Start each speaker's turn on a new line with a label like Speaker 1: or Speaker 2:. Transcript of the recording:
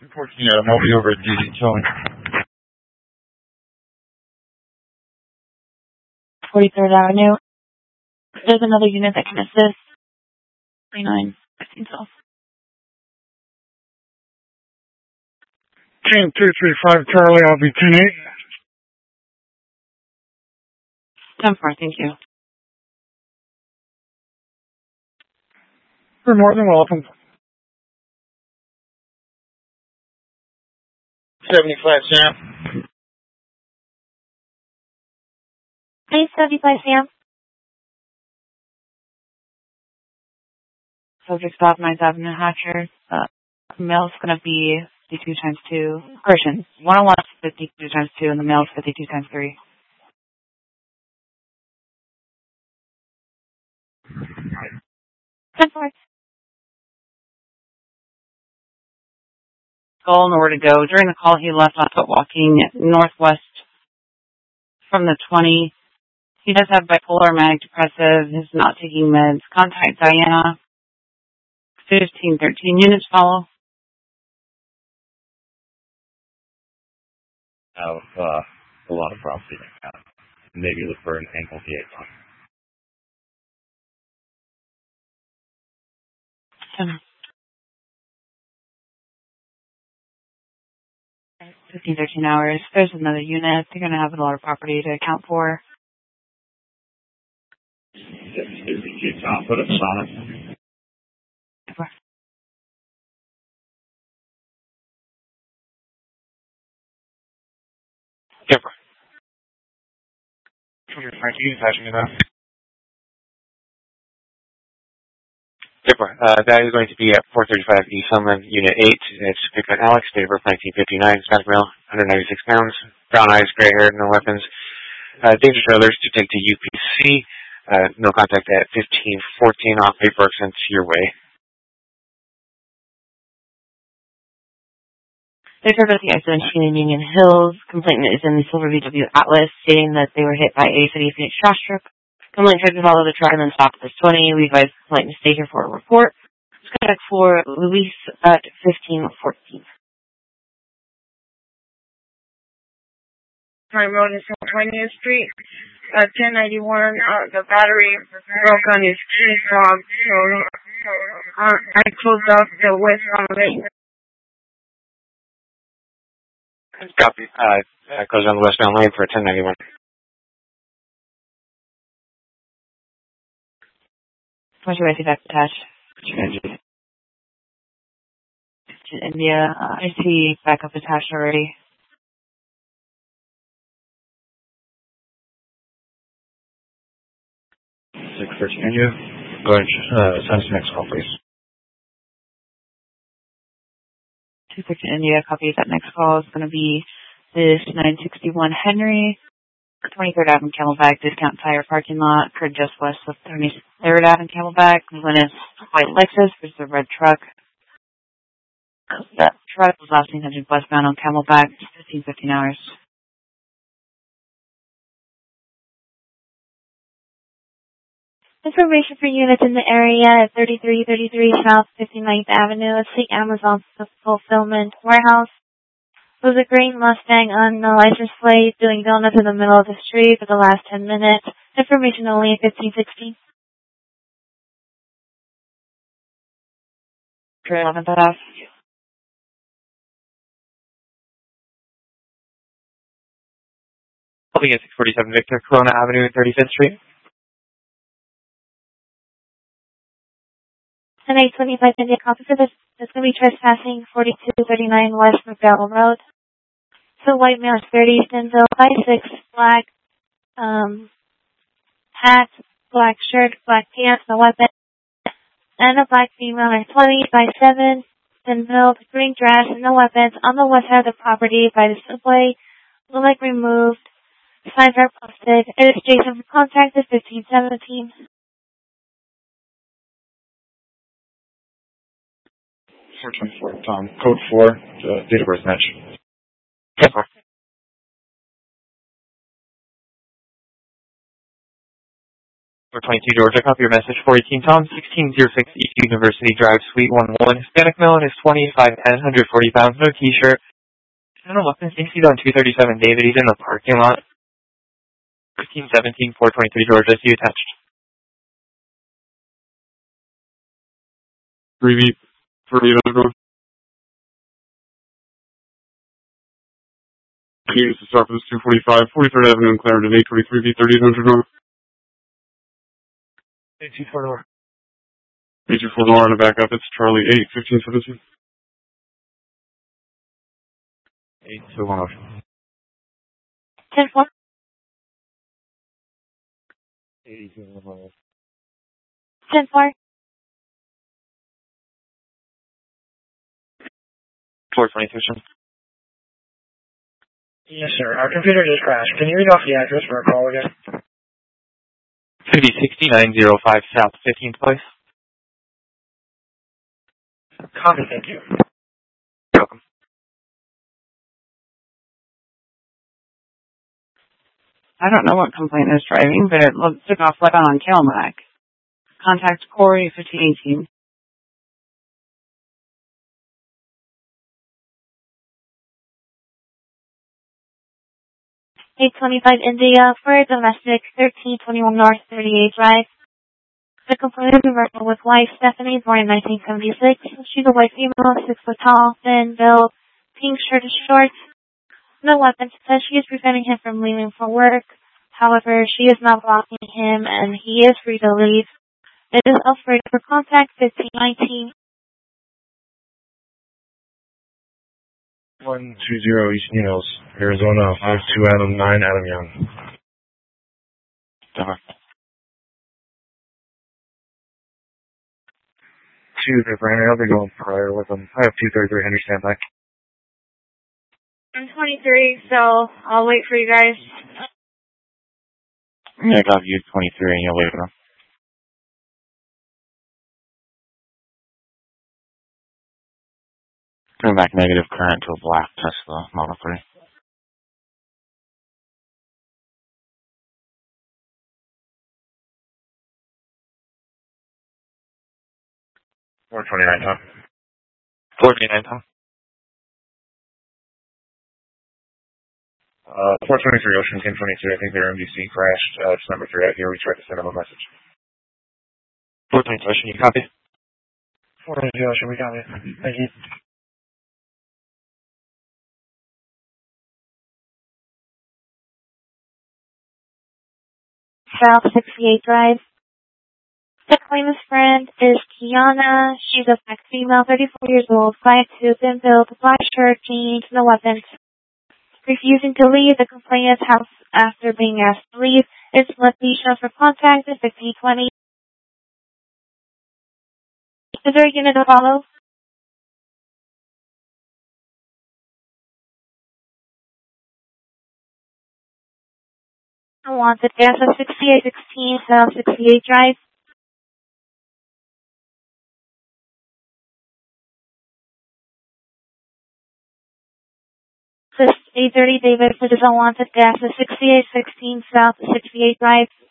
Speaker 1: Unfortunately, nobody over at DD Towing.
Speaker 2: 43rd Avenue. There's another unit that can assist. 3915 South.
Speaker 3: Team 235 Charlie, I'll be 10-8.
Speaker 2: 10-4, thank you.
Speaker 3: You're more than welcome.
Speaker 1: 75 Sam.
Speaker 2: Hey, 75 Sam. Subject stop 9th Avenue Hatcher. Mail's going to be 52 times 2. Correction. 101 is 52 times 2 and the mail's 52 times 3. Goal, nowhere to go. During the call, he left on foot walking northwest from the 20. He does have bipolar manic depressive. He's not taking meds. Contact Diana. 1513 units follow.
Speaker 4: Have a lot of property right now. Maybe look for an ankle liaison.
Speaker 2: 15-13 hours. There's another unit. They're going to have a lot of property to account for.
Speaker 4: Put a sonnet.
Speaker 1: Skipper. 219, attaching to that. Skipper, that is going to be at 435 East Sumlin, Unit 8. It's Victor Alex, date of birth 1959, static male, 196 pounds, brown eyes, gray hair, no weapons. Danger to others to take to UPC. No contact at 1514 off paperwork sent your way.
Speaker 2: They're covered with the accident in Union Hills. Complainant is in the Silver VW Atlas, stating that they were hit by a City Phoenix trash truck. Complainant tried to follow the truck and then stopped at this 20. We advise the complainant to stay here for a report. Contact for Luis at 1514.
Speaker 5: My road is on 20th Street. 1091, the battery broke on his key fob, so I closed off the westbound lane.
Speaker 1: Copy. Goes on the westbound lane for 1091.
Speaker 2: What's your way to back attached? To India. I see backup attached already.
Speaker 4: Virginia. Go ahead and send us the next call, please.
Speaker 2: 2 India, copy of that next call is going to be this 961 Henry, 23rd Avenue Camelback, Discount Tire parking lot, occurred just west of 23rd Avenue Camelback. When it's white Lexus versus a red truck. That truck was last seen headed westbound on Camelback, 15 hours. Information for units in the area at 3333 South 59th Avenue. It's the Amazon Fulfillment Warehouse. It was a green Mustang on the license plate doing donuts in the middle of the street for the last 10 minutes. Information only at 1516. 11th Ave.
Speaker 1: Holding at 647 Victor, Corona Avenue, 35th Street.
Speaker 2: 10-825 India, copy for this. It's going to be trespassing 4239 West McDowell Road. So white male 30, Denzel, 5'6", black hat, black shirt, black pants, no weapon, and a black female at 20, 5'7", Denzel, green dress, and no weapons on the west side of the property by the subway. Look like removed. Signs are posted. It is Jason for contact at 1517.
Speaker 4: 424, Tom. Code 4, date of birth match.
Speaker 1: Skipper. 422 Georgia, copy your message. 418 Tom, 1606 East University Drive, Suite 101. Hispanic male is 25 and 140 pounds, no t-shirt. And a weapons he's on 237 David. He's in the parking lot. 1517 423 Georgia, see you attached.
Speaker 3: 3V, 38 underground. Units to start for this 245, 43rd Avenue and Clarendon, 823V, 38 underground. 824 door. 824 door on the back up, it's Charlie 8, 1517. 821.
Speaker 2: 10-4.
Speaker 3: 82.
Speaker 2: 10-4.
Speaker 1: 422.
Speaker 3: Yes, sir. Our computer just crashed. Can you read off the address for a call again?
Speaker 1: It's going to be 6905 South 15th Place.
Speaker 3: Copy, thank you.
Speaker 1: Welcome.
Speaker 5: I don't know what complaint is driving, but it took off like on Calmac. Contact Corey 1518.
Speaker 2: 825 India for domestic 1321 North 38 Drive. The complainant is with wife Stephanie, born in 1976. She's a white female, 6 foot tall, thin build, pink shirt and shorts. No weapons, says she is preventing him from leaving for work. However, she is not blocking him and he is free to leave. It is operated for contact 1519.
Speaker 3: 120 East Niles, Arizona, 52 Adam 9 Adam Young. Two different, I'll be going prior with them. I have 233 Henry standby.
Speaker 2: I'm 23, so I'll wait for you guys.
Speaker 4: Yeah, I got you 23 and you'll wait for them. Turn back negative current to a black Tesla Model 3.
Speaker 3: $429, Tom.
Speaker 1: 429 Tom.
Speaker 3: 423 Ocean 1022. I think their MDC crashed. It's number 3 out here. We tried to send them a message.
Speaker 1: 422 Ocean, you copy?
Speaker 3: 422 Ocean, we got it. Thank you.
Speaker 2: South 68 Drive. The claimant's friend is Kiana. She's a black female, 34 years old, 5'2", thin build, black shirt, jeans, no weapons. Refusing to leave the complainant's house after being asked to leave. It's location for contact at 1520. Is there a unit to follow? Wanted gas at 6816 South 68 Drive. This 830 David for this unwanted gas at 6816 South 68 Drive.